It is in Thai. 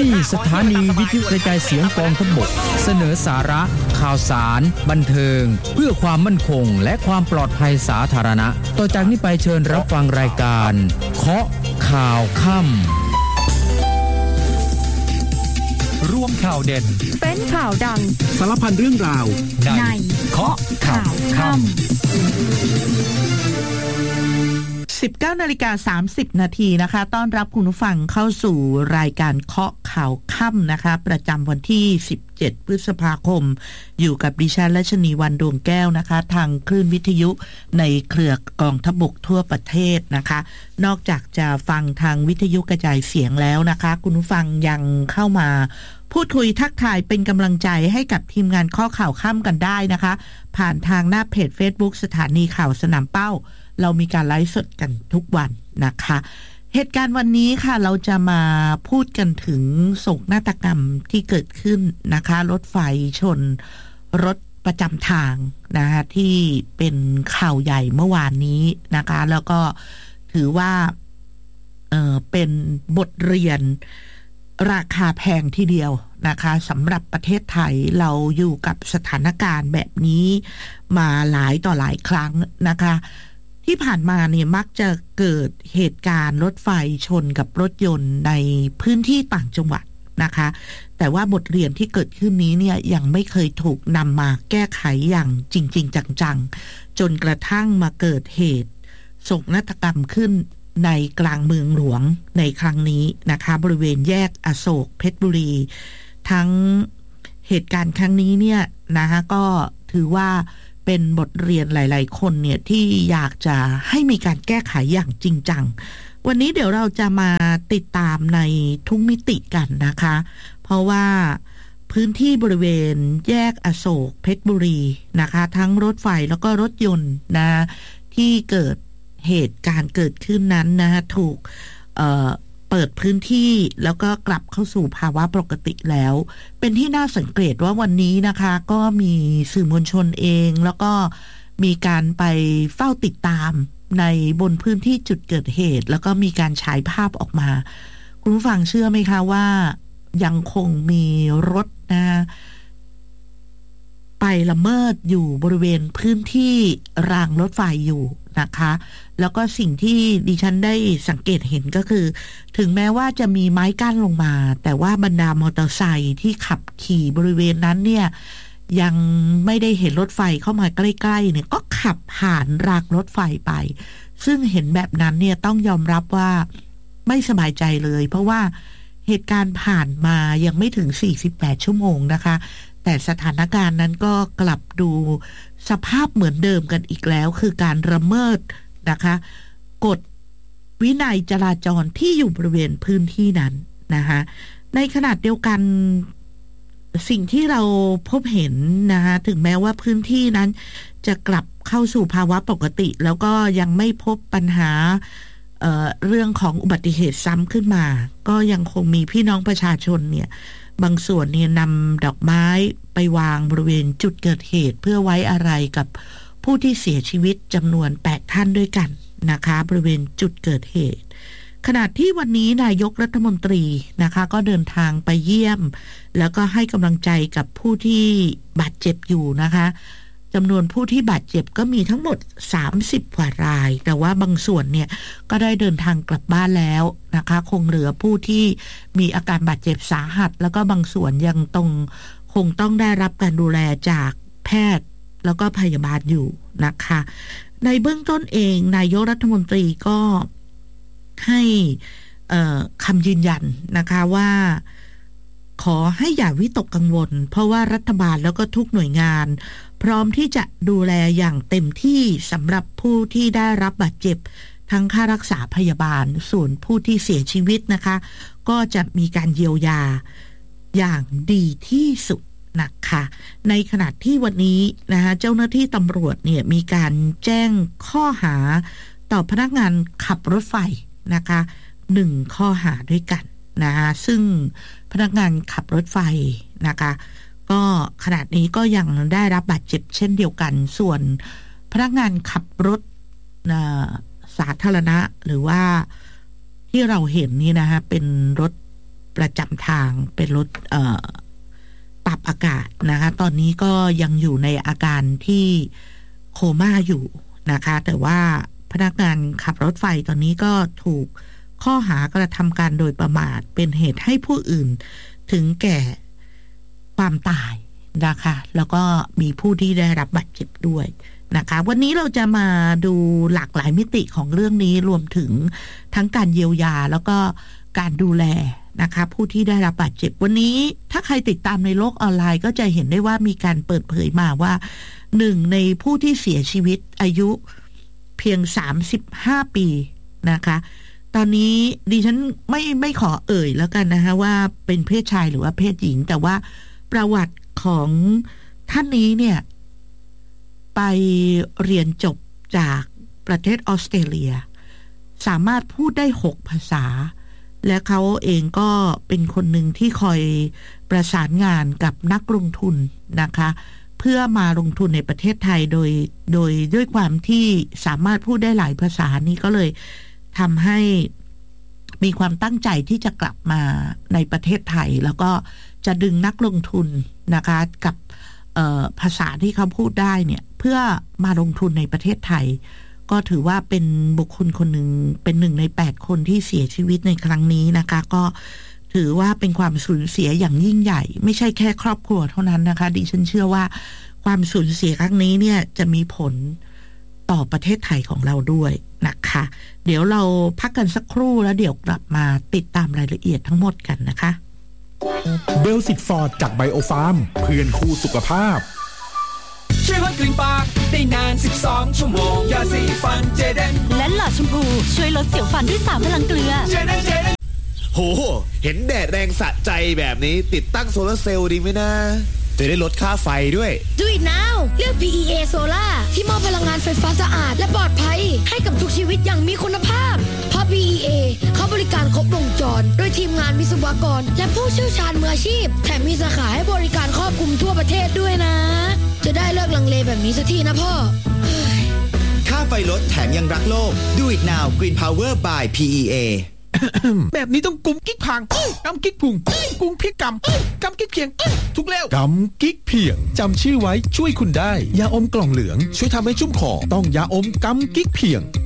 นี่สถานีวิทยุกระจายเสียงกองทัพบกเสนอสาระข่าวสารบันเทิงเพื่อความมั่นคงและความปลอดภัยสาธารณะต่อจากนี้ไปเชิญรับฟังรายการเคาะข่าวค่ำรวมข่าวเด่นเป็นข่าวดังสารพันเรื่องราวในเคาะข่าวค่ำ19:30 นาทีนะคะต้อนรับคุณผู้ฟังเข้าสู่รายการเคาะข่าวค่ำนะคะประจำวันที่17พฤษภาคมอยู่กับดิฉันรัชนีวรรณดวงแก้วนะคะทางคลื่นวิทยุในเครือกองทัพบกทั่วประเทศนะคะนอกจากจะฟังทางวิทยุกระจายเสียงแล้วนะคะคุณผู้ฟังยังเข้ามาพูดคุยทักทายเป็นกำลังใจให้กับทีมงานข้อข่าวค่ำกันได้นะคะผ่านทางหน้าเพจ Facebook สถานีข่าวสนามเป้าเรามีการไลฟ์สดกันทุกวันนะคะเหตุการณ์วันนี้ค่ะเราจะมาพูดกันถึงโศกนาฏกรรมที่เกิดขึ้นนะคะรถไฟชนรถประจำทางนะคะที่เป็นข่าวใหญ่เมื่อวานนี้นะคะแล้วก็ถือว่าเป็นบทเรียนราคาแพงทีเดียวนะคะสำหรับประเทศไทยเราอยู่กับสถานการณ์แบบนี้มาหลายต่อหลายครั้งนะคะที่ผ่านมาเนี่ยมักจะเกิดเหตุการณ์รถไฟชนกับรถยนต์ในพื้นที่ต่างจังหวัดนะคะแต่ว่าบทเรียนที่เกิดขึ้นนี้เนี่ยยังไม่เคยถูกนำมาแก้ไขอย่างจริงๆจังๆจนกระทั่งมาเกิดเหตุโศกนาฏกรรมขึ้นในกลางเมืองหลวงในครั้งนี้นะคะบริเวณแยกอโศกเพชรบุรีทั้งเหตุการณ์ครั้งนี้เนี่ยนะคะก็ถือว่าเป็นบทเรียนหลายๆคนเนี่ยที่อยากจะให้มีการแก้ไขอย่างจริงจังวันนี้เดี๋ยวเราจะมาติดตามในทุกมิติกันนะคะเพราะว่าพื้นที่บริเวณแยกอโศกเพชรบุรีนะคะทั้งรถไฟแล้วก็รถยนต์นะที่เกิดเหตุการณ์เกิดขึ้นนั้นนะคะถูกเปิดพื้นที่แล้วก็กลับเข้าสู่ภาวะปกติแล้วเป็นที่น่าสังเกตว่าวันนี้นะคะก็มีสื่อมวลชนเองแล้วก็มีการไปเฝ้าติดตามในบนพื้นที่จุดเกิดเหตุแล้วก็มีการฉายภาพออกมาคุณผู้ฟังเชื่อไหมคะว่ายังคงมีรถนะไปละเมิดอยู่บริเวณพื้นที่รางรถไฟอยู่นะคะแล้วก็สิ่งที่ดิฉันได้สังเกตเห็นก็คือถึงแม้ว่าจะมีไม้กั้นลงมาแต่ว่าบรรดามอเตอร์ไซค์ที่ขับขี่บริเวณนั้นเนี่ยยังไม่ได้เห็นรถไฟเข้ามาใกล้ๆเนี่ยก็ขับผ่านรางรถไฟไปซึ่งเห็นแบบนั้นเนี่ยต้องยอมรับว่าไม่สบายใจเลยเพราะว่าเหตุการณ์ผ่านมายังไม่ถึง48ชั่วโมงนะคะแต่สถานการณ์นั้นก็กลับดูสภาพเหมือนเดิมกันอีกแล้วคือการละเมิดนะคะกฎวินัยจราจรที่อยู่บริเวณพื้นที่นั้นนะคะในขณะเดียวกันสิ่งที่เราพบเห็นนะคะถึงแม้ว่าพื้นที่นั้นจะกลับเข้าสู่ภาวะปกติแล้วก็ยังไม่พบปัญหาเรื่องของอุบัติเหตุซ้ำขึ้นมาก็ยังคงมีพี่น้องประชาชนเนี่ยบางส่วนเนี่ยนำดอกไม้ไปวางบริเวณจุดเกิดเหตุเพื่อไว้อาลัยกับผู้ที่เสียชีวิตจำนวน8ท่านด้วยกันนะคะบริเวณจุดเกิดเหตุขณะที่วันนี้นายกรัฐมนตรีนะคะก็เดินทางไปเยี่ยมแล้วก็ให้กำลังใจกับผู้ที่บาดเจ็บอยู่นะคะจำนวนผู้ที่บาดเจ็บก็มีทั้งหมด30กว่ารายแต่ว่าบางส่วนเนี่ยก็ได้เดินทางกลับบ้านแล้วนะคะคงเหลือผู้ที่มีอาการบาดเจ็บสาหัสแล้วก็บางส่วนยังคงต้องได้รับการดูแลจากแพทย์แล้วก็พยาบาลอยู่นะคะในเบื้องต้นเองนายกรัฐมนตรีก็ให้คำยืนยันนะคะว่าขอให้อย่าวิตกกังวลเพราะว่ารัฐบาลแล้วก็ทุกหน่วยงานพร้อมที่จะดูแลอย่างเต็มที่สำหรับผู้ที่ได้รับบาดเจ็บทั้งค่ารักษาพยาบาลส่วนผู้ที่เสียชีวิตนะคะก็จะมีการเยียวยาอย่างดีที่สุดนะคะในขณะที่วันนี้นะคะเจ้าหน้าที่ตำรวจเนี่ยมีการแจ้งข้อหาต่อพนักงานขับรถไฟนะคะ1ข้อหาด้วยกันนะคะซึ่งพนักงานขับรถไฟนะคะก็ขณะนี้ก็ยังได้รับบาดเจ็บเช่นเดียวกันส่วนพนักงานขับรถสาธารณะหรือว่าที่เราเห็นนี่นะคะเป็นรถประจำทางเป็นรถปรับอากาศนะคะตอนนี้ก็ยังอยู่ในอาการที่โคม่าอยู่นะคะแต่ว่าพนักงานขับรถไฟตอนนี้ก็ถูกข้อหากระทำการโดยประมาทเป็นเหตุให้ผู้อื่นถึงแก่ความตายนะคะแล้วก็มีผู้ที่ได้รับบาดเจ็บด้วยนะคะวันนี้เราจะมาดูหลากหลายมิติของเรื่องนี้รวมถึงทั้งการเยียวยาแล้วก็การดูแลนะคะผู้ที่ได้รับบาดเจ็บวันนี้ถ้าใครติดตามในโลกออนไลน์ก็จะเห็นได้ว่ามีการเปิดเผยมาว่าหนึ่งในผู้ที่เสียชีวิตอายุเพียง35ปีนะคะตอนนี้ดิฉันไม่ขอเอ่ยแล้วกันนะคะว่าเป็นเพศชายหรือว่าเพศหญิงแต่ว่าประวัติของท่านนี้เนี่ยไปเรียนจบจากประเทศออสเตรเลียสามารถพูดได้6ภาษาและเขาเองก็เป็นคนหนึ่งที่คอยประสานงานกับนักลงทุนนะคะเพื่อมาลงทุนในประเทศไทยโดยด้วยความที่สามารถพูดได้หลายภาษานี้ก็เลยทำให้มีความตั้งใจที่จะกลับมาในประเทศไทยแล้วก็จะดึงนักลงทุนนะคะกับภาษาที่เขาพูดได้เนี่ยเพื่อมาลงทุนในประเทศไทยก็ถือว่าเป็นบุคคลคนหนึ่งเป็น1ใน8คนที่เสียชีวิตในครั้งนี้นะคะก็ถือว่าเป็นความสูญเสียอย่างยิ่งใหญ่ไม่ใช่แค่ครอบครัวเท่านั้นนะคะดิฉันเชื่อว่าความสูญเสียครั้งนี้เนี่ยจะมีผลต่อประเทศไทยของเราด้วยนะคะเดี๋ยวเราพักกันสักครู่แล้วเดี๋ยวกลับมาติดตามรายละเอียดทั้งหมดกันนะคะเบลสิกฟอร์ดจากไบโอฟาร์มเพื่อนคู่สุขภาพช่วยลดกลิ่นปากได้นาน12ชั่วโมงยาสีฟันเจเดนและหลอดชมพูช่วยลดเสียวฟันด้วย3พลังเกลือเจเดนโหเห็นแดดแรงสะใจแบบนี้ติดตั้งโซลาร์เซลล์ดีไหมนะจะได้ลดค่าไฟด้วย Do it now เลือก PEA Solar ที่มอบพลังงานไฟฟ้าสะอาดและปลอดภัยให้กับทุกชีวิตอย่างมีคุณภาพเพราะ PEA เขาบริการครบวงจรโดยทีมงานวิศวกรและผู้เชี่ยวชาญมืออาชีพแถมมีสาขาให้บริการครอบคลุมทั่วประเทศด้วยนะจะได้เลิกลังเลแบบนี้สักทีนะพ่อค่าไฟลดแถมยังรักโลก Do it now Green Power by PEA แบบนี้ต้องกุมกิ๊กพังกำกิ๊กพุงกุมพริกกำกิ๊กเพียงทุกแล้วกำกิ๊กเพียงจำชื่อไว้ช่วยคุณได้ยาอมกล่องเหลืองช่วยทำให้ชุ่มคอต้องยาอมกำกิ๊กเพียง